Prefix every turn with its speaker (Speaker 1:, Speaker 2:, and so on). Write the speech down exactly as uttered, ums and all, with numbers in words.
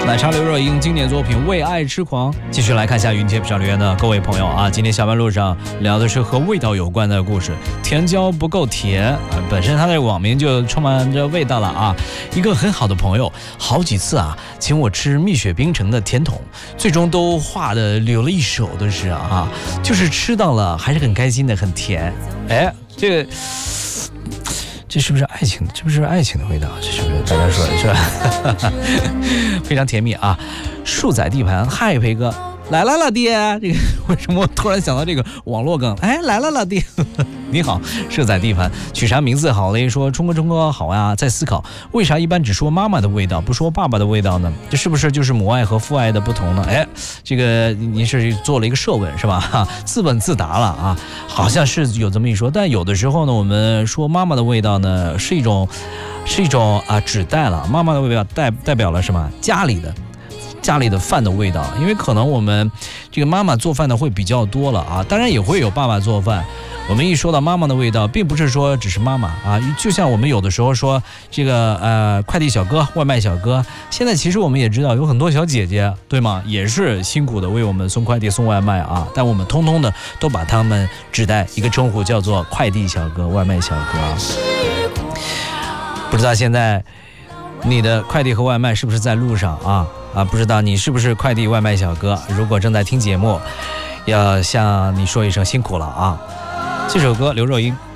Speaker 1: 奶茶刘若英经典作品《为爱痴狂》。继续来看一下云贴上留言的各位朋友啊，今天下班路上聊的是和味道有关的故事。甜椒不够甜啊，本身它的网名就充满着味道了啊。一个很好的朋友，好几次啊请我吃蜜雪冰城的甜筒，最终都画的流了一手都是啊，就是吃到了还是很开心的，很甜。哎，这个。这是不是爱情？这不是爱情的味道？这是不是大家说的是吧？非常甜蜜啊！树仔地盘，嗨，培哥来了，老爹。这个为什么我突然想到这个网络梗？哎，来了，老爹。你好，树仔地盘，取啥名字好嘞？说冲哥冲哥好呀，在思考为啥一般只说妈妈的味道，不说爸爸的味道呢？这是不是就是母爱和父爱的不同呢？哎，这个您是做了一个设问是吧？哈，自问自答了啊，好像是有这么一说。但有的时候呢，我们说妈妈的味道呢，是一种，是一种啊，指代了妈妈的味道代代表了什么？家里的。家里的饭的味道，因为可能我们这个妈妈做饭的会比较多了啊，当然也会有爸爸做饭。我们一说到妈妈的味道，并不是说只是妈妈啊，就像我们有的时候说这个呃快递小哥、外卖小哥，现在其实我们也知道有很多小姐姐，对吗？也是辛苦的为我们送快递、送外卖啊，但我们通通的都把他们指代一个称呼，叫做快递小哥、外卖小哥啊。不知道现在你的快递和外卖是不是在路上啊？啊，不知道你是不是快递外卖小哥？如果正在听节目，要向你说一声辛苦了啊！这首歌刘若英。